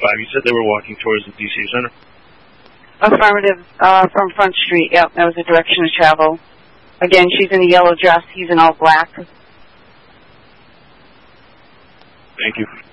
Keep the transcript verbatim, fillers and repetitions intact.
five. You said they were walking towards the D C Center? Affirmative, uh, from Front Street, yep, that was the direction of travel. Again, she's in a yellow dress, he's in all black. Thank you.